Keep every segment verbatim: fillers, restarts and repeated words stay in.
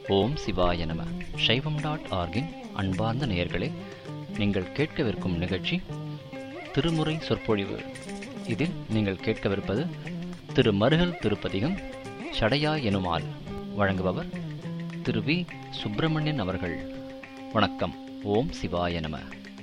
ஓம் சிவாய நம. சைவம் டாட் ஆர்கின் அன்பார்ந்த நேயர்களே, நீங்கள் கேட்கவிருக்கும் நிகழ்ச்சி திருமுறை சொற்பொழிவு. இதில் நீங்கள் கேட்கவிருப்பது திரு மருகல் திருப்பதிகம் சடையா எனுமால். வழங்குபவர் திரு வி சுப்பிரமணியன் அவர்கள். வணக்கம். ஓம் சிவாய நம.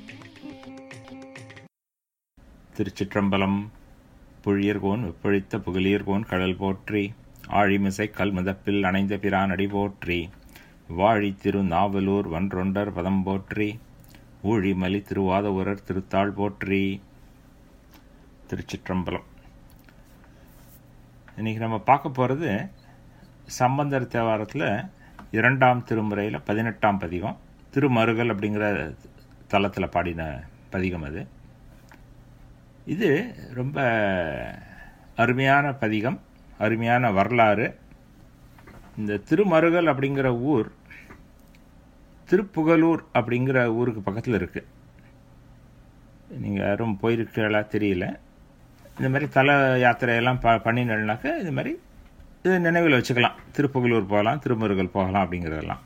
திருச்சிற்றம்பலம். புழியர்கோன் வெப்பொழித்த புகழியர்கோன் கடல் போற்றி, ஆழிமிசை கல் முதப்பில் அணைந்த பிரானடி போற்றி, வாழி திரு நாவலூர் வன்றொண்டர் பதம் போற்றி, ஊழிமலி திருவாதவூரர் திருத்தாள் போற்றி. திருச்சிற்றம்பலம். இன்னைக்கு நம்ம பார்க்க போகிறது சம்பந்தர் தேவாரத்தில் இரண்டாம் திருமுறையில் பதினெட்டாம் பதிகம், திருமருகல் அப்படிங்கிற தலத்தில் பாடின பதிகம். அது இது ரொம்ப அருமையான பதிகம், அருமையான வரலாறு. இந்த திருமருகல் அப்படிங்கிற ஊர் திருப்புகலூர் அப்படிங்கிற ஊருக்கு பக்கத்தில் இருக்குது. நீங்கள் யாரும் போயிருக்கீங்களா தெரியல. இந்த மாதிரி தல யாத்திரையெல்லாம் ப பண்ணினாக்க இது மாதிரி இது நினைவில் வச்சுக்கலாம். திருப்புகலூர் போகலாம், திருமருகல் போகலாம் அப்படிங்கிறதெல்லாம்.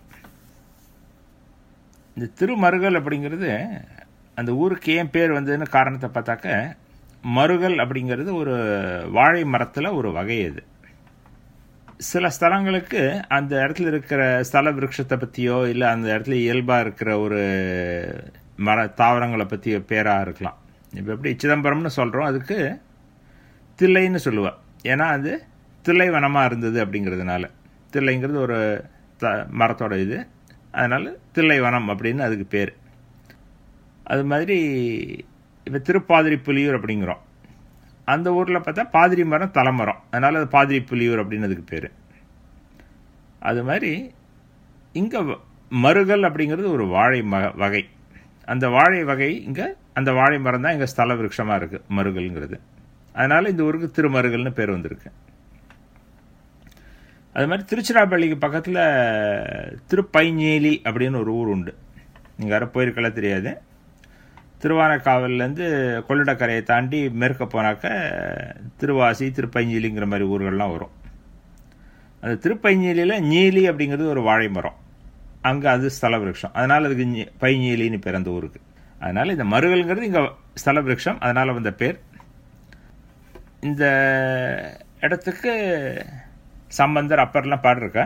இந்த திருமருகல் அப்படிங்கிறது அந்த ஊருக்கு ஏன் பேர் வந்ததுன்னு காரணத்தை பார்த்தாக்க, மருகல் அப்படிங்கிறது ஒரு வாழை மரத்தில் ஒரு வகை. அது சில ஸ்தலங்களுக்கு அந்த இடத்துல இருக்கிற ஸ்தல விருட்சத்தை பற்றியோ இல்லை அந்த இடத்துல இயல்பாக இருக்கிற ஒரு மர தாவரங்களை பற்றியோ பேராக இருக்கலாம். இப்போ எப்படி சிதம்பரம்னு சொல்கிறோம், அதுக்கு தில்லைன்னு சொல்லுவாள். ஏன்னா அது தில்லை வனமாக இருந்தது அப்படிங்கிறதுனால. தில்லைங்கிறது ஒரு த மரத்தோட இது, அதனால் தில்லை வனம் அப்படின்னு அதுக்கு பேர். அது மாதிரி இப்போ திருப்பாதிரி புலியூர் அப்படிங்கிறோம். அந்த ஊரில் பார்த்தா பாதிரி மரம் தலைமரம், அதனால் அது பாதிரி புலியூர் அப்படின்னு அதுக்கு பேர். அது மாதிரி இங்கே மருகல் அப்படிங்கிறது ஒரு வாழை ம வகை. அந்த வாழை வகை இங்கே அந்த வாழை மரம் தான் இங்கே ஸ்தல விருட்சமாக இருக்குது, மருகல்ங்கிறது. அதனால் இந்த ஊருக்கு திருமருகல்னு பேர் வந்திருக்கு. அது மாதிரி திருச்சிராப்பள்ளிக்கு பக்கத்தில் திருப்பைஞ்சேலி அப்படின்னு ஒரு ஊர் உண்டு. நீங்கள் யாரும் போயிருக்கலாம் தெரியாது. திருவானைக்காவல்லேருந்து கொள்ளிடக்கரையை தாண்டி மேற்க போனாக்க திருவாசி, திருப்பைஞ்சேலிங்கிற மாதிரி ஊர்கள்லாம் வரும். அந்த திருப்பைஞ்சேலியில் நீலி அப்படிங்கிறது ஒரு வாழை மரம், அங்கே அது ஸ்தல விருட்சம். அதனால் அதுக்கு பைஞ்சேலின்னு பேர் அந்த ஊருக்கு. அதனால் இந்த மருகல்ங்கிறது இங்கே ஸ்தல விருட்சம், அதனால் வந்த பேர். இந்த இடத்துக்கு சம்பந்தர் அப்பர்லாம் பாடிருக்கா.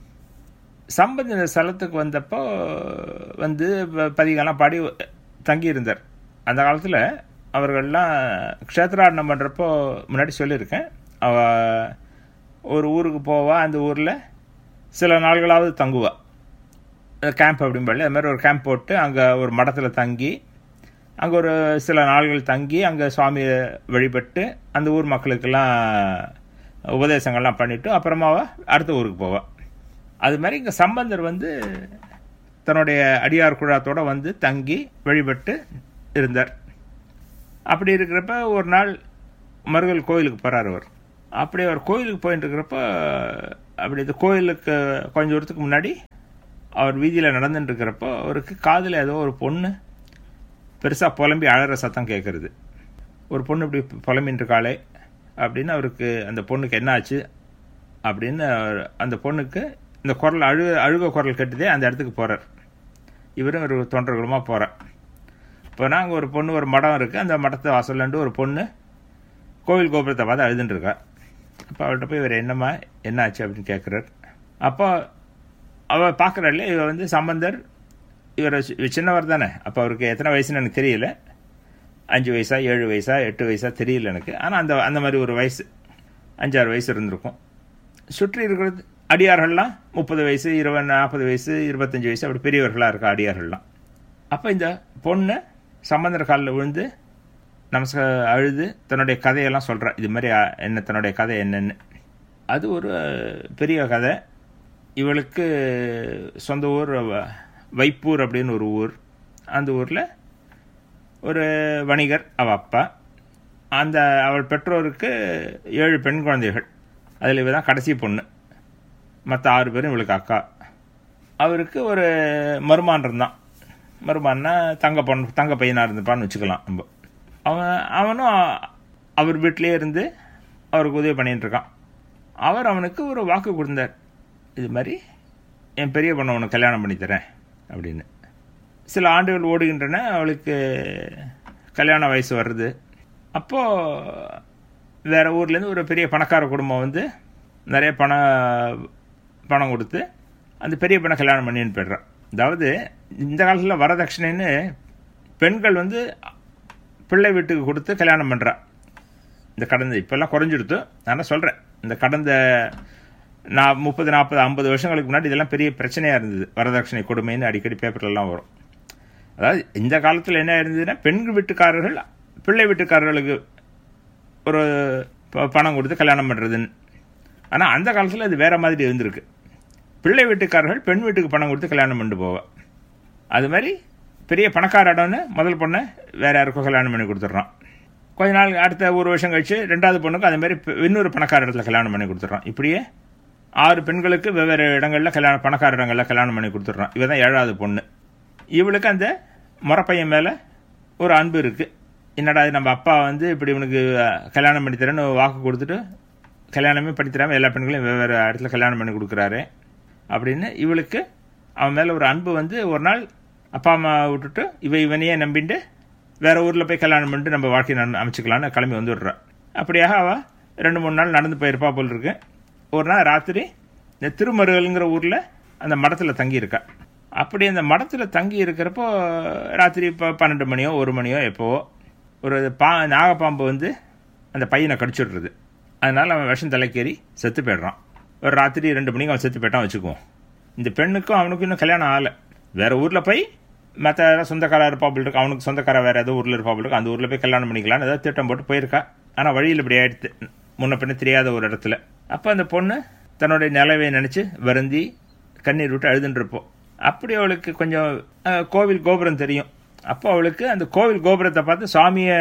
சம்பந்தர் இந்த ஸ்தலத்துக்கு வந்தப்போ வந்து பதிகெல்லாம் பாடி தங்கியிருந்தார். அந்த காலத்தில் அவர்கள்லாம் க்ஷேத்ராடனம் பண்ணுறப்போ முன்னாடி சொல்லியிருக்கேன், அவ ஒரு ஊருக்கு போவா, அந்த ஊரில் சில நாள்களாவது தங்குவா. கேம்ப் அப்படின்படி அது மாதிரி ஒரு கேம்ப் போட்டு அங்கே ஒரு மடத்தில் தங்கி அங்கே ஒரு சில நாள்கள் தங்கி அங்கே சுவாமியை வழிபட்டு அந்த ஊர் மக்களுக்கெல்லாம் உபதேசங்கள்லாம் பண்ணிவிட்டு அப்புறமாவா அடுத்த ஊருக்கு போவாள். அது மாதிரி இங்கே சம்பந்தர் வந்து தன்னுடைய அடியார் குழாத்தோடு வந்து தங்கி வழிபட்டு இருந்தார். அப்படி இருக்கிறப்ப ஒரு நாள் மருகல் கோயிலுக்கு போகிறார் அவர். அப்படி அவர் கோயிலுக்கு போயிட்டு இருக்கிறப்ப அப்படி இந்த கோயிலுக்கு கொஞ்சம் தூரத்துக்கு முன்னாடி அவர் வீதியில் நடந்துட்டு இருக்கிறப்போ அவருக்கு காதில் ஏதோ ஒரு பொண்ணு பெருசாக புலம்பி அழகிற சத்தம் கேட்குறது. ஒரு பொண்ணு இப்படி புலம்பின்னு இருக்காளே அப்படின்னு அவருக்கு அந்த பொண்ணுக்கு என்ன ஆச்சு அப்படின்னு அந்த பொண்ணுக்கு இந்த குரல் அழு அழுக குரல் கட்டுதே அந்த இடத்துக்கு போகிறார். இவரும் ஒரு தொண்டர்களுமாக போகிறார். இப்போ நாங்கள் ஒரு பொண்ணு, ஒரு மடம் இருக்குது, அந்த மடத்தை வாசல்லண்டு ஒரு பொண்ணு கோவில் கோபுரத்தை பார்த்து அழுதுன்ட்ருக்கா. அப்போ அவர்கிட்ட போய் இவர் என்னம்மா என்ன ஆச்சு அப்படின்னு கேட்குறார். அப்போ அவள் பார்க்குறாள், இவர் வந்து சம்பந்தர், இவர் சின்னவர் தானே. அப்போ அவருக்கு எத்தனை வயசுன்னு எனக்கு தெரியல, அஞ்சு வயசா ஏழு வயசா எட்டு வயசா தெரியல எனக்கு. ஆனால் அந்த அந்த மாதிரி ஒரு வயசு, அஞ்சாறு வயசு இருந்திருக்கும். சுற்றி இருக்கிறது அடியார்கள்லாம் முப்பது வயசு இருபது நாற்பது வயசு இருபத்தஞ்சி வயசு அப்படி பெரியவர்களாக இருக்கா அடியார்கள்லாம். அப்போ இந்த பொண்ணு சம்பந்தர் காலில் விழுந்து நமஸ்க அழுது தன்னுடைய கதையெல்லாம் சொல்கிறா. இது மாதிரி என்ன தன்னுடைய கதை என்னென்னு. அது ஒரு பெரிய கதை. இவளுக்கு சொந்த ஊர் வைப்பூர் அப்படின்னு ஒரு ஊர். அந்த ஊரில் ஒரு வணிகர் அவள் அப்பா. அந்த அவள் பெற்றோருக்கு ஏழு பெண் குழந்தைகள், அதில் இவ தான் கடைசி பொண்ணு. மற்ற ஆறு பேரும் இவளுக்கு அக்கா. அவருக்கு ஒரு மருமான் இருந்தான். மருமான்னா தங்க பொண்ணு தங்க பையனாக இருந்துப்பான்னு வச்சுக்கலாம் நம்ம. அவன் அவனும் அவர் வீட்டிலே இருந்து அவருக்கு உதவி பண்ணிகிட்டு இருக்கான். அவர் அவனுக்கு ஒரு வாக்கு கொடுத்தார், இது மாதிரி என் பெரிய பொண்ணை உனக்கு கல்யாணம் பண்ணித்தரேன் அப்படின்னு. சில ஆண்டுகள் ஓடுகின்றன, அவளுக்கு கல்யாண வயசு வருது. அப்போது வேறு ஊர்லேருந்து ஒரு பெரிய பணக்கார குடும்பம் வந்து நிறைய பணம் பணம் கொடுத்து அந்த பெரிய பெண்ணை கல்யாணம் பண்ணின்னு போய்ட்றான். அதாவது இந்த காலத்தில் வரதட்சணைன்னு பெண்கள் வந்து பிள்ளை வீட்டுக்கு கொடுத்து கல்யாணம் பண்ணுறான். இந்த கடந்த இப்போல்லாம் குறைஞ்சிடுத்து. நான் சொல்கிறேன், இந்த கடந்த நான் முப்பது நாற்பது ஐம்பது வருஷங்களுக்கு முன்னாடி இதெல்லாம் பெரிய பிரச்சனையாக இருந்தது. வரதட்சணை கொடுமைன்னு அடிக்கடி பேப்பர்லாம் வரும். அதாவது இந்த காலத்தில் என்ன இருந்ததுன்னா, பெண் வீட்டுக்காரர்கள் பிள்ளை வீட்டுக்காரர்களுக்கு ஒரு பணம் கொடுத்து கல்யாணம் பண்ணுறதுன்னு. ஆனால் அந்த காலத்தில் அது வேறு மாதிரி இருந்திருக்கு. பிள்ளை வீட்டுக்காரர்கள் பெண் வீட்டுக்கு பணம் கொடுத்து கல்யாணம் பண்ணிட்டு போவா. அது மாதிரி பெரிய பணக்கார இடம்னு முதல் பொண்ணை வேறு யாருக்கோ கல்யாணம் பண்ணி கொடுத்துட்றான். கொஞ்ச நாள் அடுத்த ஒரு வருஷம் கழிச்சு ரெண்டாவது பொண்ணுக்கு அதே மாதிரி இன்னொரு பணக்கார இடத்துல கல்யாணம் பண்ணி கொடுத்துட்றான். இப்படியே ஆறு பெண்களுக்கு வெவ்வேறு இடங்களில் கல்யாணம் பணக்கார இடங்களில் கல்யாணம் பண்ணி கொடுத்துட்றான். இவ தான் ஏழாவது பொண்ணு. இவளுக்கு அந்த முறப்பையன் மேலே ஒரு அன்பு இருக்குது. என்னடா அது நம்ம அப்பா வந்து இப்படி இவனுக்கு கல்யாணம் பண்ணித்தரேன்னு வாக்கு கொடுத்துட்டு கல்யாணமே பண்ணித்தராமல் எல்லா பெண்களையும் வெவ்வேறு இடத்துல கல்யாணம் பண்ணி கொடுக்குறாரு அப்படின்னு இவளுக்கு அவன் மேலே ஒரு அன்பு வந்து ஒரு நாள் அப்பா அம்மா விட்டுட்டு இவ இவனையே நம்பிட்டு வேறு ஊரில் போய் கல்யாணம் பண்ணிட்டு நம்ம வாழ்க்கையை நட அமைச்சிக்கலான்னு கிளம்பி வந்து விட்றான். அப்படியாக அவள் ரெண்டு மூணு நாள் நடந்து போயிருப்பா போல் இருக்கு. ஒரு நாள் ராத்திரி இந்த திருமருகல்ங்கிற ஊரில் அந்த மடத்தில் தங்கியிருக்கா. அப்படி அந்த மடத்தில் தங்கி இருக்கிறப்போ ராத்திரி இப்போ பன்னெண்டு மணியோ ஒரு மணியோ எப்போவோ ஒரு பா நாகப்பாம்பு வந்து அந்த பையனை கடிச்சுடுறது. அதனால் அவன் விஷம் தலைக்கேறி செத்து போய்ட்றான். ஒரு ராத்திரி ரெண்டு மணிக்கு அவன் செத்து போய்ட்டான் வச்சுக்குவோம். இந்த பெண்ணுக்கும் அவனுக்கும் இன்னும் கல்யாணம் ஆகலை. வேறு ஊரில் போய் மற்ற சொந்தக்கார இருப்பாப்பில் இருக்கு, அவனுக்கு சொந்தக்கார வேறு ஏதோ ஊரில் இருப்பாப்பில் இருக்கு, அந்த ஊரில் போய் கல்யாணம் பண்ணிக்கலான்னு ஏதாவது திட்டம் போட்டு போயிருக்கா. ஆனால் வழியில் இப்படி ஆயிடுத்து, முன்ன பின்ன தெரியாத ஒரு இடத்துல. அப்போ அந்த பொண்ணு தன்னுடைய நிலவை நினச்சி வருந்தி கண்ணீர் விட்டு அழுதுன்றப்போ அப்படி அவளுக்கு கொஞ்சம் கோவில் கோபுரம் தெரியும். அப்போ அவளுக்கு அந்த கோவில் கோபுரத்தை பார்த்து சுவாமியை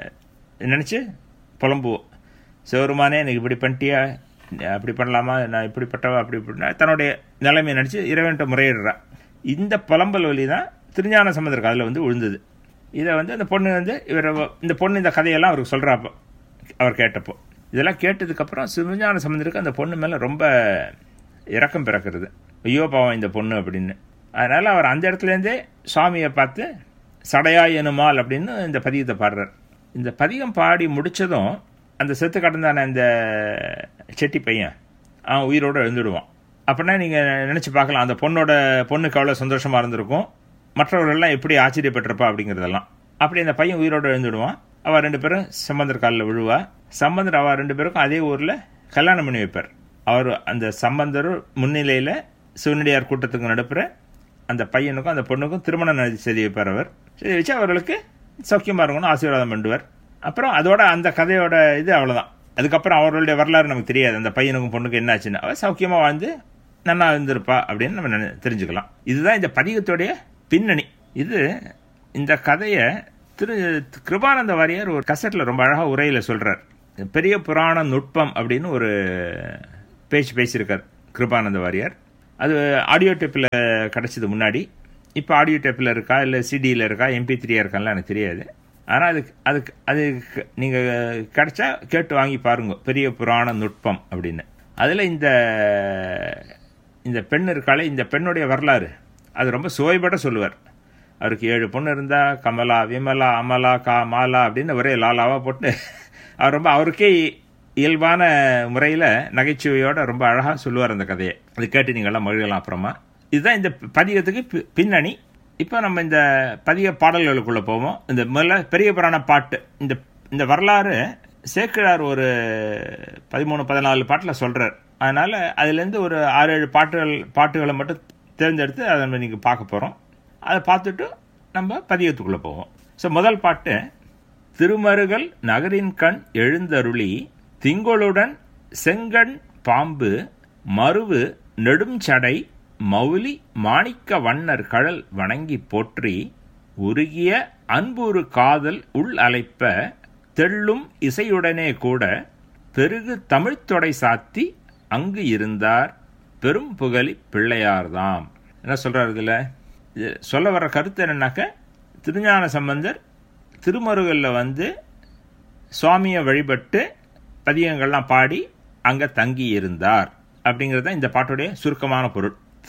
நினச்சி புலம்புவோம். சிவருமானே எனக்கு இப்படி பண்ணிட்டியா, அப்படி பண்ணலாமா, நான் இப்படிப்பட்டவா அப்படி இப்படின்னா தன்னுடைய நிலைமையை நினச்சி இறைவன்கிட்ட முறையிடுறான். இந்த புலம்பல் வழி தான் திருஞான சம்பந்தருக்கு அதில் வந்து விழுந்தது. இதை வந்து அந்த பொண்ணு வந்து இவர் இந்த பொண்ணு இந்த கதையெல்லாம் அவருக்கு சொல்கிறாப்போ அவர் கேட்டப்போ இதெல்லாம் கேட்டதுக்கப்புறம் திருஞான சம்பந்தருக்கு அந்த பொண்ணு மேலே ரொம்ப இரக்கம் பிறக்கிறது. ஐயோ பாவம் இந்த பொண்ணு அப்படின்னு. அதனால் அவர் அந்த இடத்துலேருந்தே சுவாமியை பார்த்து சடையாய் எனுமால் அப்படின்னு இந்த பதிகத்தை பாடுறார். இந்த பதிகம் பாடி முடித்ததும் அந்த செத்து கடந்தான இந்த செட்டி பையன் அவன் உயிரோடு எழுந்துடுவான். அப்படின்னா நீங்கள் நினச்சி பார்க்கலாம் அந்த பொண்ணோட பொண்ணுக்கு அவ்வளோ சந்தோஷமாக இருந்திருக்கும், மற்றவர்கள்லாம் எப்படி ஆச்சரியப்பட்டிருப்பா அப்படிங்கிறதெல்லாம். அப்படி அந்த பையன் உயிரோடு எழுந்துடுவான். அவள் ரெண்டு பேரும் சம்பந்தர் காலில் விழுவா. சம்பந்தர் அவள் ரெண்டு பேருக்கும் அதே ஊரில் கல்யாணம் பண்ணி வைப்பார். அவர் அந்த சம்பந்தர் முன்னிலையில் சிவனடியார் கூட்டத்துக்கு நடுப்புற அந்த பையனுக்கும் அந்த பொண்ணுக்கும் திருமணம் செய்தி வைப்பார். அவர் செய்தி வச்சு அவர்களுக்கு சௌக்கியமாக இருக்கணும்னு ஆசீர்வாதம் பண்ணுவார். அப்புறம் அதோட அந்த கதையோட இது அவ்வளோதான். அதுக்கப்புறம் அவர்களுடைய வரலாறு நமக்கு தெரியாது. அந்த பையனுக்கும் பொண்ணுக்கும் என்ன ஆச்சுன்னு, அவள் சௌக்கியமாக வாழ்ந்து நன்னா இருந்திருப்பா அப்படின்னு நம்ம தெரிஞ்சுக்கலாம். இதுதான் இந்த பதிகத்துடைய பின்னணி. இது இந்த கதையை திரு கிருபானந்த வாரியார் ஒரு கசட்டில் ரொம்ப அழகாக உரையில் சொல்கிறார். பெரிய புராண நுட்பம் அப்படின்னு ஒரு பேச்சு பேசியிருக்கார் கிருபானந்த வாரியார். அது ஆடியோ டேப்பில் கிடச்சது முன்னாடி. இப்போ ஆடியோ டேப்பில் இருக்கா இல்லை சிடியில் இருக்கா எம்பி த்ரீயாக இருக்கான்லாம் எனக்கு தெரியாது. ஆனால் அதுக்கு அதுக்கு அதுக்கு நீங்கள் கிடச்சா கேட்டு வாங்கி பாருங்க, பெரிய புராண நுட்பம் அப்படின்னு. அதில் இந்த இந்த பெண் இருக்காளே, இந்த பெண்ணுடைய வரலாறு அது ரொம்ப சுவைபட சொல்லுவார். அவருக்கு ஏழு பொண்ணு இருந்தால் கமலா விமலா அமலா கா மாலா அப்படின்னு ஒரே லாலாவாக போட்டு அவர் ரொம்ப அவருக்கே இயல்பான முறையில் நகைச்சுவையோடு ரொம்ப அழகாக சொல்லுவார் அந்த கதையை. அது கேட்டு நீங்கள்லாம் மகிழலாம். அப்புறமா இதுதான் இந்த பதிகத்துக்கு பின்னணி. இப்போ நம்ம இந்த பதிக பாடல்களுக்குள்ளே போவோம். இந்த முதல்ல பெரிய புராண பாட்டு இந்த இந்த வரலாறு சேக்கிழார் ஒரு பதிமூணு பதினாலு பாட்டில் சொல்கிறார். அதனால் அதுலேருந்து ஒரு ஆறு ஏழு பாட்டுகள் பாட்டுகளை மட்டும் தேர்ந்தெடுத்து அதை நம்ம நீங்கள் பார்க்க போகிறோம். அதை பார்த்துட்டு நம்ம பதிகத்துக்குள்ளே போவோம். ஸோ முதல் பாட்டு, திருமருகல் நகரின் கண் எழுந்தருளி திங்களுடன் செங்கண் பாம்பு மருவு நெடுஞ்சடை மௌலி மாணிக்க வண்ணர் கடல் வணங்கி போற்றி உருகிய அன்புரு காதல் உள் அலைப்ப தெள்ளும் இசையுடனே கூட பெருகு தமிழ்த்தொடை சாத்தி அங்கு இருந்தார் பெரும் புகழி பிள்ளையார்தாம். என்ன சொல்றாரு இதில்? சொல்ல வர்ற கருத்து என்னன்னாக்க, திருஞான சம்பந்தர் திருமருகலில் வந்து சுவாமியை வழிபட்டு பதிகங்கள்லாம் பாடி அங்கே தங்கி இருந்தார் அப்படிங்கிறது தான் இந்த பாட்டுடைய சுருக்கமான பொருள்.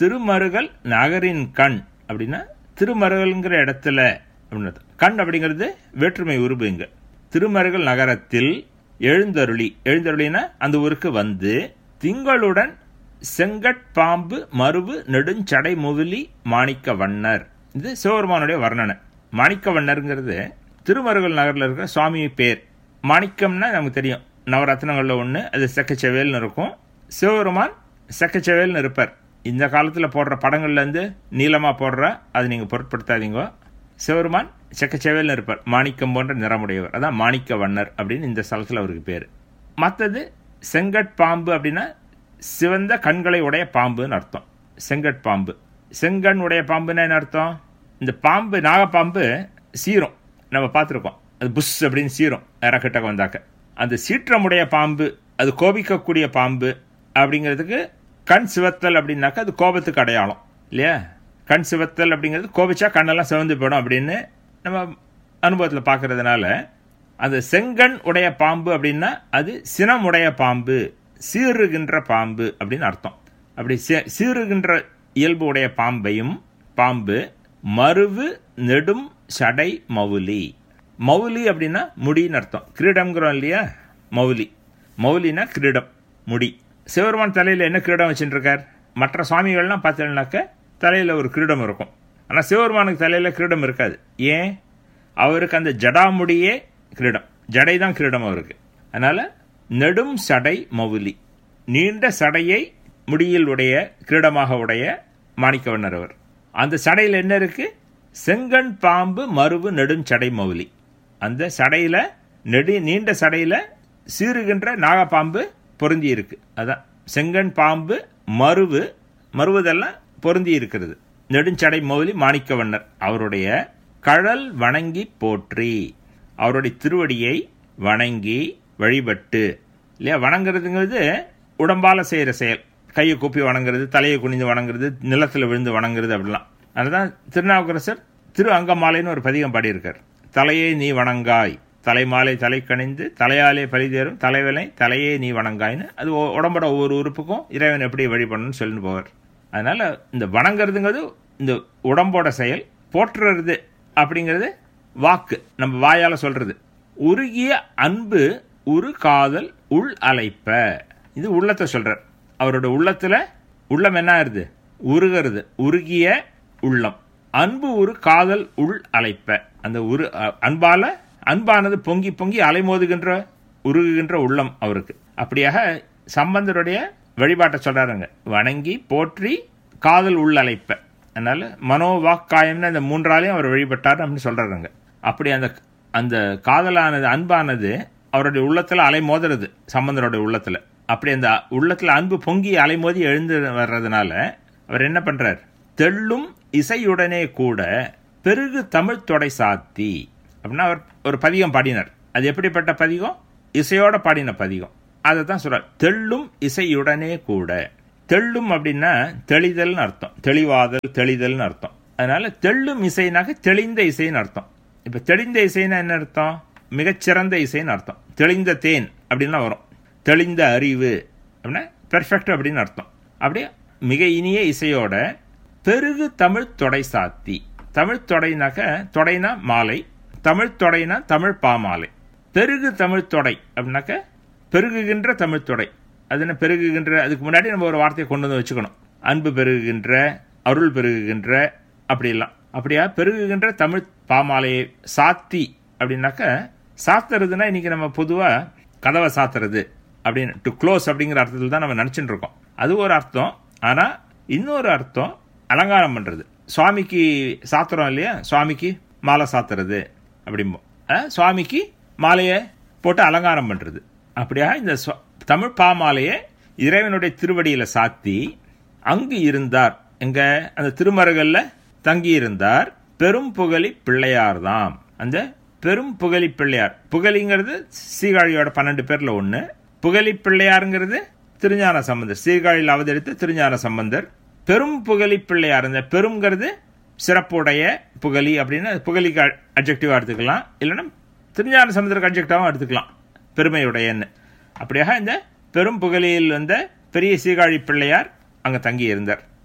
திருமருகல் நகரின் கண் அப்படின்னா திருமருகல்ங்கிற இடத்துல அப்படின்றது. கண் அப்படிங்கிறது வேற்றுமை உருபு. இங்க திருமருகல் நகரத்தில் எழுந்தருளி, எழுந்தருளினா அந்த ஊருக்கு வந்து, திங்களுடன் செங்கட்பாம்பு மருவு நெடுஞ்சடை முவிலி மாணிக்க வண்ணர். இது சிவபெருமானுடைய வர்ணனை. மாணிக்க வண்ணருங்கிறது திருமருகல் நகரில் இருக்கிற சுவாமி பேர். மாணிக்கம்னா நமக்கு தெரியும், நவரத்னங்களில் ஒன்று. அது செக்கச்செவேல்னு இருக்கும். சிவபெருமான் செக்கச்செவேல்னு இருப்பார். இந்த காலத்தில் போடுற படங்கள்லேருந்து நீளமாக போடுற அது நீங்கள் பொருட்படுத்தாதீங்க. சிவபெருமான் செக்கச்செவேல்னு இருப்பார். மாணிக்கம் போன்ற நிறமுடையவர். அதான் மாணிக்க வண்ணர் அப்படின்னு இந்த ஸ்தலத்தில் அவருக்கு பேர். மற்றது செங்கட்பாம்பு அப்படின்னா சிவந்த கண்களை உடைய பாம்புன்னு அர்த்தம். செங்கட்பாம்பு, செங்கண் உடைய பாம்புன்னா என்ன அர்த்தம்? இந்த பாம்பு, நாகப்பாம்பு சீரும், நம்ம பார்த்துருக்கோம். அது புஷ் அப்படின்னு சீரும் இறக்கிட்ட வந்தாக்க. அந்த சீற்றமுடைய பாம்பு, அது கோபிக்கக்கூடிய பாம்பு அப்படிங்கிறதுக்கு கண் சிவத்தல் அப்படின்னாக்கா அது கோபத்துக்கு அடையாளம் இல்லையா? கண் சிவத்தல் அப்படிங்கிறது கோபிச்சா கண்ணெல்லாம் சிவந்து போயிடும் அப்படின்னு நம்ம அனுபவத்தில் பார்க்கறதுனால, அந்த செங்கண் உடைய பாம்பு அப்படின்னா அது சினம் உடைய பாம்பு, சீறுகின்ற பாம்பு அப்படின்னு அர்த்தம். அப்படி சீறுகின்ற இயல்பு உடைய பாம்பையும், பாம்பு மருவு நெடும் சடை மவுலி. மவுலி அப்படின்னா முடின்னு அர்த்தம். கிரீடம்ங்கிறோம் இல்லையா? மவுலி, மவுலினா கிரீடம், முடி. சிவபெருமான் தலையில் என்ன கிரீடம் வச்சுட்டு இருக்கார்? மற்ற சுவாமிகள்லாம் பார்த்தீங்கன்னாக்க தலையில் ஒரு கிரீடம் இருக்கும். ஆனால் சிவபெருமானுக்கு தலையில் கிரீடம் இருக்காது. ஏன்? அவருக்கு அந்த ஜடாமுடியே கிரீடம், ஜடை தான் கிரீடம் அவருக்கு. அதனால் நெடும் சடை மவுலி, நீண்ட சடையை முடியில் உடைய கிரீடமாக உடைய மாணிக்கவண்ணர் அவர். அந்த சடையில் என்ன இருக்கு? செங்கண் பாம்பு மருவு நெடும் சடை மவுலி. அந்த சடையில, நெடு நீண்ட சடையில சீறுகின்ற நாகப்பாம்பு பொருந்தி இருக்கு. அதான் செங்கண் பாம்பு மருவு, மருவதெல்லாம் பொருந்தி இருக்கிறது. நெடுஞ்சடை மௌலி மாணிக்கவண்ணர். அவருடைய கழல் வணங்கி போற்றி, அவருடைய திருவடியை வணங்கி வழிபட்டு இல்லையா? வணங்குறதுங்கிறது உடம்பால செய்கிற செயல். கையை கூப்பி வணங்குறது, தலையை குனிந்து வணங்குறது, நிலத்தில் விழுந்து வணங்குறது அப்படிலாம். அதுதான் திருநாவுக்கரசர் திரு அங்கமாலைன்னு ஒரு பதிகம் பாடியிருக்கார். தலையை நீ வணங்காய், தலைமாலை தலை கணிந்து தலையாலே பழிதேறும் தலைவனை தலையே நீ வணங்காய்னு அது உடம்போட ஒவ்வொரு உறுப்புக்கும் இறைவன் எப்படி வழிபடணும்னு சொல்லிட்டு போவார். அதனால இந்த வணங்குறதுங்கிறது இந்த உடம்போட செயல். போற்றுறது அப்படிங்கிறது வாக்கு, நம்ம வாயால சொல்றது. உருகிய அன்பு உரு காதல் உள் அலைப்ப, இது உள்ளத்தை சொல்றார். அவரோட உள்ளத்துல உள்ளம் என்ன ஆகுது? உருகிறது. உருகிய உள்ளம். அன்பு ஒரு காதல் உள் அலைப்ப, அந்த உரு அன்பால, அன்பானது பொங்கி பொங்கி அலைமோதுகின்ற உருகுகின்ற உள்ளம் அவருக்கு. அப்படியாக சம்பந்தருடைய வழிபாட்டை சொல்றாருங்க. வணங்கி போற்றி காதல் உள் அலைப்ப. அதனால மனோ வாக்காயம்னு அந்த மூன்றாலையும் அவர் வழிபட்டார் அப்படின்னு சொல்றாருங்க. அப்படி அந்த அந்த காதலானது, அன்பானது அவருடைய உள்ளத்துல அலைமோதுறது, சம்பந்தருடைய உள்ளத்துல. அப்படி அந்த உள்ளத்துல அன்பு பொங்கி அலைமோதி எழுந்து வர்றதுனால அவர் என்ன பண்றார்? தெள்ளும் இசையுடனே கூட பெருகு தமிழ் தொடை சாத்தி அப்படின்னா அவர் ஒரு பதிகம் பாடினார். அது எப்படிப்பட்ட பதிகம்? இசையோட பாடின பதிகம். அதை தான் சொல்றார். தெள்ளும் இசையுடனே கூட. தெள்ளும் அப்படின்னா தெளிதல்னு அர்த்தம். தெளிவாதல், தெளிதல்னு அர்த்தம். அதனால தெள்ளும் இசைனாக தெளிந்த இசைன்னு அர்த்தம். இப்ப தெளிந்த இசைன்னா என்ன அர்த்தம்? மிகச்சிறந்த இசைன்னு அர்த்தம். தெளிந்த தேன் அப்படின்னா வரும். தெளிந்த அறிவு அப்படின்னா பெர்ஃபெக்ட் அப்படின்னு அர்த்தம். அப்படியே மிக இனிய இசையோட பெருகு தமிழ் தொடை சாத்தி. தமிழ் தொடைனாக்க, தொடைனா மாலை, தமிழ் தொடைனா தமிழ் பாமாலை. பெருகு தமிழ் தொடை அப்படின்னாக்க பெருகுகின்ற தமிழ் தொடை. அது என்ன பெருகுகின்ற? அதுக்கு முன்னாடி நம்ம ஒரு வார்த்தையை கொண்டு வந்து வச்சுக்கணும். அன்பு பெருகுகின்ற, அருள் பெருகுகின்ற, அப்படிலாம். அப்படியா பெருகுகின்ற தமிழ் பாமாலையை சாத்தி அப்படின்னாக்க, சாத்துறதுன்னா இன்னைக்கு நம்ம பொதுவா கதவை சாத்துறது அப்படின்னு, டு க்ளோஸ் அப்படிங்கிற அர்த்தத்தில் தான் நம்ம நினைச்சுட்டு இருக்கோம். அது ஒரு அர்த்தம். ஆனா இன்னொரு அர்த்தம் அலங்காரம் பண்றது. சுவாமிக்கு சாத்துறோம் இல்லையா? சுவாமிக்கு மாலை சாத்துறது அப்படிம்போம். சுவாமிக்கு மாலையை போட்டு அலங்காரம் பண்றது. அப்படியா இந்த தமிழ் பாமாலையை இறைவனுடைய திருவடியில சாத்தி அங்கு இருந்தார். எங்க? அந்த திருமருகல்ல தங்கி இருந்தார். பெரும் புகழி பிள்ளையார் தாம். அந்த பெரும் புகழி பிள்ளையார், புகழிங்கிறது சீர்காழியோட பன்னெண்டு பேர்ல ஒண்ணு. புகழி பிள்ளையாருங்கிறது திருஞான சம்பந்தர், சீர்காழியில் அவதரித்த திருஞான சம்பந்தர். பெரும் புகழி பிள்ளையார், இந்த பெரும்ங்கிறது சிறப்புடைய புகழி அப்படின்னு புகழிக்கு அட்ஜெக்டிவா எடுத்துக்கலாம். இல்லைன்னா திருஞான சம்பந்தருக்கு அட்ஜெக்டிவாகவும் எடுத்துக்கலாம், பெருமையுடையன்னு. அப்படியாக இந்த பெரும் புகழியில் வந்த பெரிய சீர்காழி பிள்ளையார் அங்க தங்கி இருந்தார்.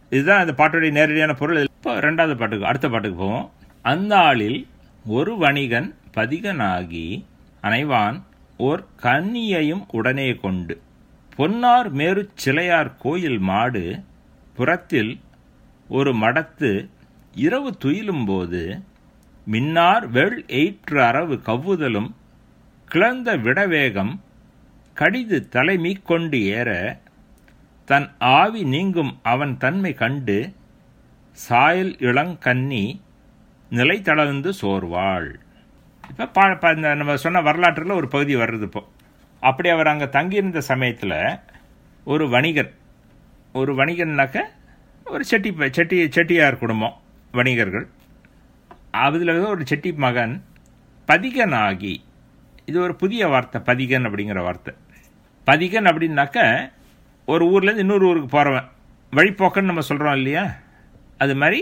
இதுதான் அந்த பாட்டுடைய நேரடியான பொருள். இப்போ ரெண்டாவது பாட்டுக்கு அடுத்த பாட்டுக்கு போவோம். அந்த ஆளில் ஒரு வணிகன் பதிகனாகி அனைவான் ஓர் கன்னியையும் உடனே கொண்டு பொன்னார் மேரு சிலையார் கோயில் மாடு புறத்தில் ஒரு மடத்து இரவு துயிலும் போது மின்னார் வெள் எயிற்று அரவு கவ்வுதலும் கிளர்ந்த விடவேகம் கடிது தலைமீ கொண்டு ஏற தன் ஆவி நீங்கும் அவன் தன்மை கண்டு சாயல் இளங்கன்னி நிலை தளர்ந்து சோர்வாள். இப்போ நம்ம சொன்ன வரலாற்றில் ஒரு பகுதி வர்றது. இப்போ அப்படி அவர் அங்கே தங்கியிருந்த சமயத்தில் ஒரு வணிகர், ஒரு வணிகன்னாக்க ஒரு செட்டி செட்டி செட்டியார் குடும்பம் வணிகர்கள், அதில் ஒரு செட்டி மகன் பதிகனாகி, இது ஒரு புதிய வார்த்தை பதிகன் அப்படிங்கிற வார்த்தை. பதிகன் அப்படின்னாக்க ஒரு ஊர்லேருந்து இன்னொரு ஊருக்கு போகிறவன், வழிப்போக்கன்னு நம்ம சொல்கிறோம் இல்லையா, அது மாதிரி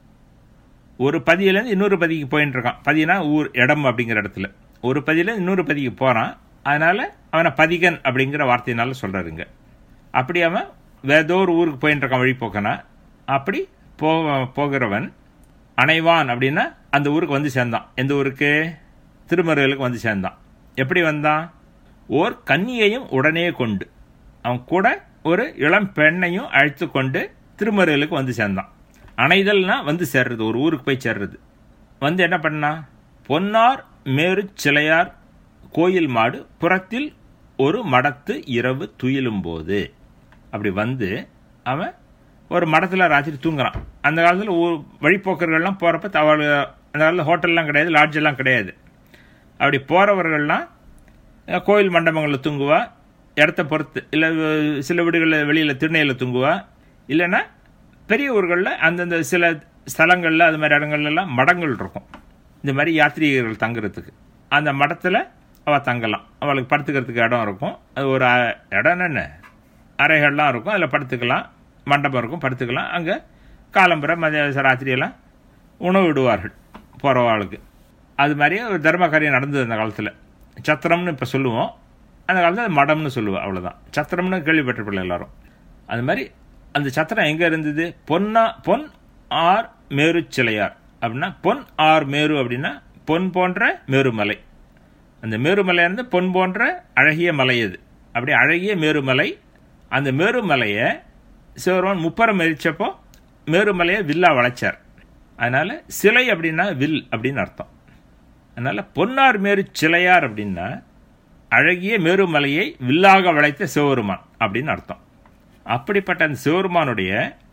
ஒரு பதியிலேருந்து இன்னொரு பதிக்கு போயின்னு இருக்கான். பதினா ஊர் இடம் அப்படிங்கிற இடத்துல ஒரு பதியிலேருந்து இன்னொரு பதிக்கு போகிறான். அதனால் அவனை பதிகன் அப்படிங்கிற வார்த்தையினால சொல்கிறாருங்க. அப்படி அவன் வேதோ ஒரு ஊருக்கு போயின்னு இருக்கான் வழிப்போக்கனா. அப்படி போ போகிறவன் அனைவான் அப்படின்னா அந்த ஊருக்கு வந்து சேர்ந்தான். எந்த ஊருக்கு? திருமருகலுக்கு வந்து சேர்ந்தான். எப்படி வந்தான்? ஓர் கன்னியையும் உடனே கொண்டு, அவன் கூட ஒரு இளம் பெண்ணையும் அழைத்து கொண்டு திருமருகலுக்கு வந்து சேர்ந்தான். அணைதல்னா வந்து சேர்றது, ஒரு ஊருக்கு போய் சேர்றது. வந்து என்ன பண்ணா? பொன்னார் மேரு சிலையார் கோயில் மாடு புறத்தில் ஒரு மடத்து இரவு துயிலும் போது, அப்படி வந்து அவன் ஒரு மடத்தில் ராத்திரி தூங்குறான். அந்த காலத்தில் ஊர் வழிப்போக்கர்கள்லாம் போகிறப்ப தவறு, அந்த காலத்தில் ஹோட்டல்லாம் கிடையாது, லாட்ஜ் எல்லாம் கிடையாது. அப்படி போகிறவர்கள்லாம் கோயில் மண்டபங்களில் தூங்குவா, இடத்த பொறுத்து. இல்லை சில வீடுகளில் வெளியில் திருநெல்வேலியில் தூங்குவா, இல்லைன்னா பெரிய ஊர்களில் அந்தந்த சில ஸ்தலங்களில் அது மாதிரி இடங்கள்லாம் மடங்கள் இருக்கும் இந்த மாதிரி யாத்திரிகர்கள் தங்குறதுக்கு. அந்த மடத்தில் அவள் தங்கலாம், அவளுக்கு படுத்துக்கிறதுக்கு இடம் இருக்கும். அது ஒரு இடம் என்ன அறைகள்லாம் இருக்கும், அதில் படுத்துக்கலாம், மண்டபம் இருக்கும், படுத்துக்கலாம். அங்கே காலம்புரை மதிய ராத்திரியெல்லாம் உணவு விடுவார்கள் போகிறவாளுக்கு. அது மாதிரியே ஒரு தர்ம காரியம் நடந்தது அந்த காலத்தில். சத்திரம்னு இப்போ சொல்லுவோம், அந்த காலத்தில் அது மடம்னு சொல்லுவோம், அவ்வளோதான். சத்திரம்னு கேள்விப்பட்டிருப்பில்லை எல்லாரும். அது மாதிரி அந்த சத்திரம் எங்கே இருந்தது? பொன்னா பொன் ஆர் மேரு சிலையார் அப்படின்னா, பொன் ஆர் மேரு அப்படின்னா பொன் போன்ற மேருமலை. அந்த மேருமலை இருந்து பொன் போன்ற அழகிய மலை அது. அப்படி அழகிய மேருமலை. அந்த மேருமலையை சிவருமான் முப்பரம் எரிச்சப்போ மேருமலையை வில்லா வளைச்சார். அதனால சிலை அப்படின்னா வில் அப்படின்னு அர்த்தம். அதனால பொன்னார் மேரு சிலையார் அப்படின்னா அழகிய மேருமலையை வில்லாக வளைத்த சிவருமான் அப்படின்னு அர்த்தம். அப்படிப்பட்ட அந்த சிவருமானுடைய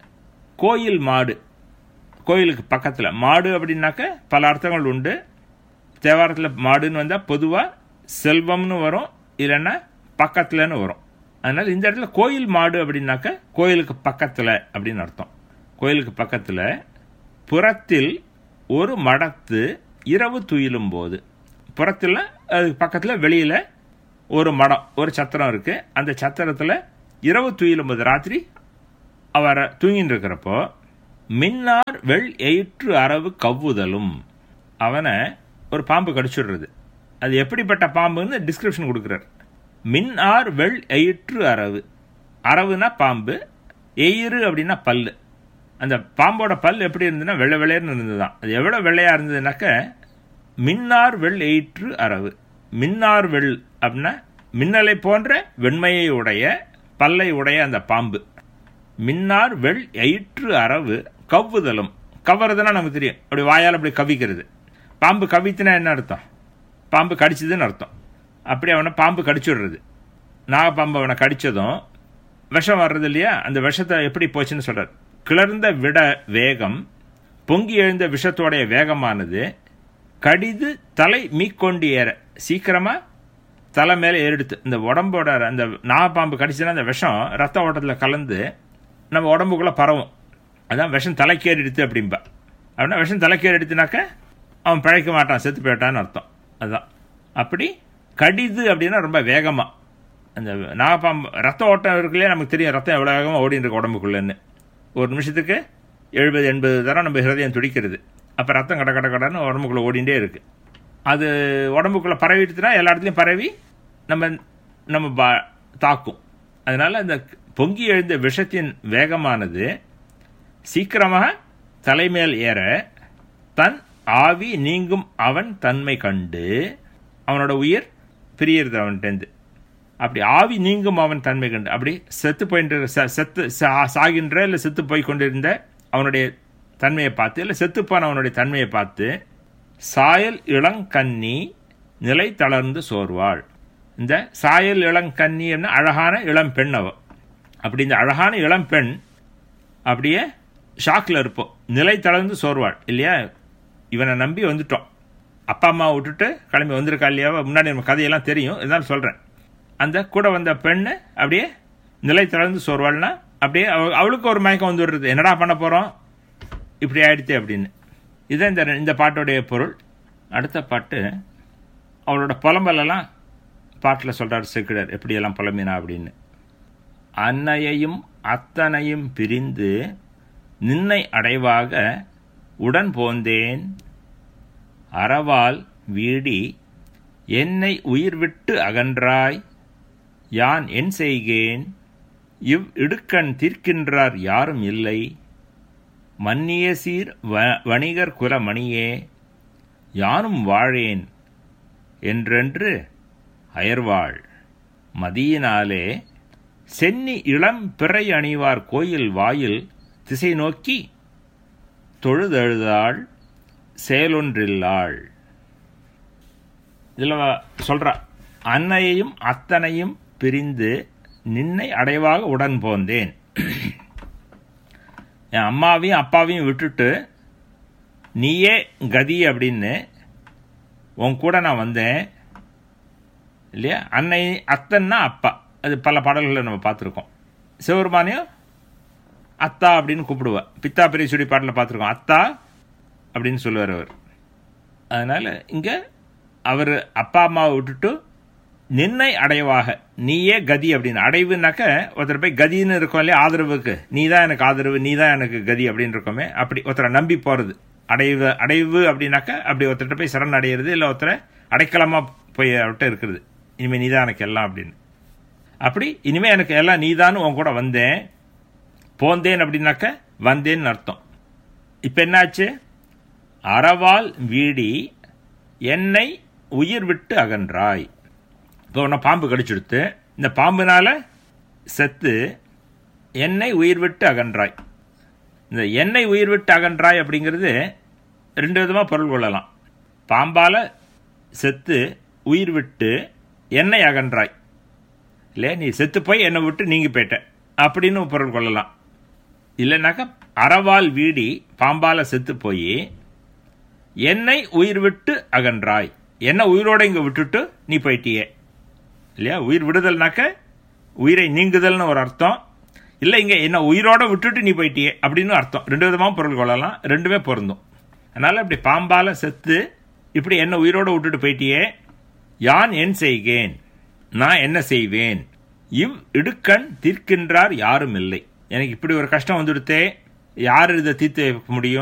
கோயில் மாடு, கோயிலுக்கு பக்கத்தில் மாடு அப்படின்னாக்க பல அர்த்தங்கள் உண்டு. தேவாரத்தில் மாடுன்னு வந்தால் பொதுவாக செல்வம்னு வரும், இல்லைன்னா பக்கத்துலன்னு வரும். அதனால் இந்த இடத்துல கோயில் மாடு அப்படின்னாக்க கோயிலுக்கு பக்கத்தில் அப்படின்னு அர்த்தம். கோயிலுக்கு பக்கத்தில் புறத்தில் ஒரு மடத்து இரவு துயிலும் போது, புறத்தில் அதுக்கு பக்கத்தில் வெளியில் ஒரு மடம், ஒரு சத்திரம் இருக்குது. அந்த சத்திரத்தில் இரவு துயிலும் போது, ராத்திரி அவர் தூங்கின்னு இருக்கிறப்போ மின்னார் வெள் எயிற்று அரவு கவ்வுதலும், அவனை ஒரு பாம்பு கடிச்சுடுறது. அது எப்படிப்பட்ட பாம்புன்னு டிஸ்கிரிப்ஷன் கொடுக்குறார். மின்னார் வெள் எயிற்று அரவு, அரவுனா பாம்பு, எயிறு அப்படின்னா பல்லு. அந்த பாம்போட பல் எப்படி இருந்ததுன்னா வெள்ளை வெள்ளையர்னு இருந்ததுதான். அது எவ்வளோ வெள்ளையாக இருந்ததுனாக்க மின்னார் வெள் எயிற்று அரவு. மின்னார் வெள் அப்படின்னா மின்னலை போன்ற வெண்மையை உடைய பல்லை உடைய அந்த பாம்பு. மின்னார் வெள் எயிற்று அரவு கவ்வுதலும், கவறதுன்னா நமக்கு தெரியும், அப்படி வாயால் அப்படி கவிக்கிறது. பாம்பு கவித்துனா என்ன அர்த்தம்? பாம்பு கடிச்சதுன்னு அர்த்தம். அப்படி அவனை பாம்பு கடிச்சுடுறது. நாகப்பாம்பு அவனை கடித்ததும் விஷம் வர்றது இல்லையா, அந்த விஷத்தை எப்படி போச்சுன்னு சொல்கிறார். கிளர்ந்த விட வேகம், பொங்கி எழுந்த விஷத்தோடைய வேகமானது கடிது தலை மீக்கொண்டு ஏற, சீக்கிரமாக தலை மேலே ஏறிடுத்து. இந்த உடம்போட அந்த நாகப்பாம்பு கடிச்சுன்னா அந்த விஷம் ரத்த ஓட்டத்தில் கலந்து நம்ம உடம்புக்குள்ளே பரவும். அதான் விஷம் தலைக்கேறிடுத்து அப்படின்பா. அப்படின்னா விஷம் தலைக்கேறிடுத்துனாக்க அவன் பிழைக்க மாட்டான், செத்து போயிட்டான்னு அர்த்தம். அதுதான். அப்படி கடிது அப்படின்னா ரொம்ப வேகமாக அந்த நாகப்பாம்பு ரத்த ஓட்டம் இருக்குல்லையே, நமக்கு தெரியும் ரத்தம் எவ்வளோ வேகமாக ஓடின்னு இருக்கு உடம்புக்குள்ளேன்னு. ஒரு நிமிஷத்துக்கு எழுபது எண்பது தரம் நம்ம ஹிருதயம் துடிக்கிறது. அப்போ ரத்தம் கட கட கடன்னு உடம்புக்குள்ளே ஓடிண்டே இருக்குது. அது உடம்புக்குள்ளே பரவிட்டுனா எல்லா இடத்துலையும் பரவி நம்ம நம்ம பா தாக்கும். அதனால் அந்த பொங்கி எழுந்த விஷத்தின் வேகமானது சீக்கிரமாக தலைமேல் ஏற தன் ஆவி நீங்கும் அவன் தன்மை கண்டு அவனோட உயிர் பிரியறது அவன்கிட்டேருந்து. அப்படி ஆவி நீங்கும் அவன் தன்மை கண்டு அப்படி செத்து போயின்ற செத்து சாகின்ற இல்லை செத்து போய் கொண்டிருந்த அவனுடைய தன்மையை பார்த்து இல்லை செத்துப்பான அவனுடைய தன்மையை பார்த்து சாயல் இளங்கன்னி நிலை தளர்ந்து சோர்வாள். இந்த சாயல் இளங்கன்னி என்ன அழகான இளம் பெண் அவ. அப்படி இந்த அழகான இளம் பெண் அப்படியே ஷாக்கில் இருப்போம், நிலை தளர்ந்து சோர்வாள் இல்லையா. இவனை நம்பி வந்துட்டோம், அப்பா அம்மாவை விட்டுட்டு கிளம்பி வந்திருக்கா இல்லையா. முன்னாடி நம்ம கதையெல்லாம் தெரியும், இருந்தாலும் சொல்கிறேன். அந்த கூட வந்த பெண்ணு அப்படியே நிலை தளர்ந்து சோர்வாள்னா அப்படியே அவளுக்கு ஒரு மயக்கம் வந்து விடுறது, என்னடா பண்ண போகிறோம் இப்படி ஆயிடுச்சு அப்படின்னு. இதுதான் இந்த இந்த பாட்டோடைய பொருள். அடுத்த பாட்டு அவளோட புலம்பலெல்லாம் பாட்டில் சொல்கிறார் சேக்கிழார், எப்படியெல்லாம் புலம்பினா அப்படின்னு. அன்னையையும் அத்தனையும் பிரிந்து நின்னை அடைவாக உடன் போந்தேன், அறவால் வீடி என்னை உயிர் விட்டு அகன்றாய், யான் என் செய்கேன், இவ் இடுக்கண் தீர்க்கின்றார் யாரும் இல்லை, மன்னிய சீர் வணிகர் குலமணியே, யானும் வாழேன் என்றென்று அயர்வாள். மதியினாலே சென்னி இளம் பிறை அணிவார் கோயில் வாயில் திசை நோக்கி தொழுதழுதாள் செயலொன்றில்லாள். இதில் சொல்றா, அன்னையையும் அத்தனையும் பிரிந்து நின்னை அடைவாக உடன் போந்தேன். என் அம்மாவையும் அப்பாவையும் விட்டுட்டு நீயே கதி அப்படின்னு உன் கூட நான் வந்தேன் இல்லையா. அன்னை அத்தன்னா அப்பா, அது பல பாடல்களை நம்ம பார்த்துருக்கோம். சிவபெருமானையும் அத்தா அப்படின்னு கூப்பிடுவா, பித்தா பெரிய சுடி பாட்டில் பார்த்துருக்கோம், அத்தா அப்படின்னு சொல்லுவார் அவர். அதனால் இங்கே அவர் அப்பா அம்மாவை விட்டுட்டு நின்னை அடைவாக நீயே கதி அப்படின்னு. அடைவுனாக்க ஒருத்தர் போய் கதின்னு இருக்கோம் இல்லையா, ஆதரவுக்கு நீ தான் எனக்கு ஆதரவு, நீ தான் எனக்கு கதி அப்படின்னு இருக்கோமே, அப்படி ஒருத்தரை நம்பி போகிறது அடைவு. அடைவு அப்படின்னாக்க அப்படி ஒருத்தர்கிட்ட போய் சரண் அடையிறது, இல்லை ஒருத்தரை அடைக்கலமாக போய் அவர்கிட்ட இருக்கிறது, இனிமேல் நீ தான் எனக்கு எல்லாம் அப்படின்னு. அப்படி இனிமேல் எனக்கு எல்லாம் நீ தான் உன் கூட வந்தேன், போந்தேன் அப்படின்னாக்க வந்தேன்னு அர்த்தம். இப்போ என்னாச்சு, அறவால் வீடி என்னை உயிர் விட்டு அகன்றாய். இப்போ உன்னை பாம்பு கடிச்சுடுத்து, இந்த பாம்புனால செத்து என்னை உயிர் விட்டு அகன்றாய். இந்த என்னை உயிர் விட்டு அகன்றாய் அப்படிங்கிறது ரெண்டு விதமாக பொருள் கொள்ளலாம். பாம்பால் செத்து உயிர் விட்டு என்னை அகன்றாய் இல்லையா, நீ செத்து போய் என்னை விட்டு நீங்கி போயிட்ட அப்படின்னு பொருள் கொள்ளலாம். இல்லைனாக்கா அறவால் வீடி பாம்பால் செத்து போய் என்னை உயிர் விட்டு அகன்றாய், என்ன உயிரோட இங்கே விட்டுட்டு நீ போயிட்டியே இல்லையா. உயிர் விடுதல்னாக்க உயிரை நீங்குதல்னு ஒரு அர்த்தம், இல்லை இங்கே என்ன உயிரோட விட்டுட்டு நீ போயிட்டியே அப்படின்னு அர்த்தம். ரெண்டு விதமாக பொருள் கொள்ளலாம், ரெண்டுமே பொருந்தும். அதனால் இப்படி பாம்பால் செத்து இப்படி என்ன உயிரோட விட்டுட்டு போயிட்டியே, யான் என் செய்கேன், நான் என்ன செய்வேன், இவ் இடுக்கண் தீர்க்கின்றார் யாரும் இல்லை. எனக்கு இப்படி ஒரு கஷ்டம் வந்துடுத்தே, யார் இதை தீர்த்து வைக்க முடியும்